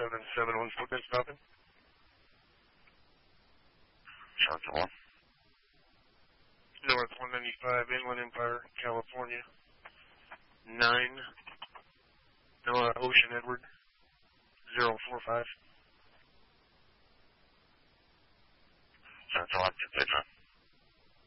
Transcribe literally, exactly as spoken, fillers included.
seven seven one four, stopping. Charge one. North one ninety-five, Inland Empire, California. nine, no, uh, Ocean Edward, zero four five. Charge one, get that.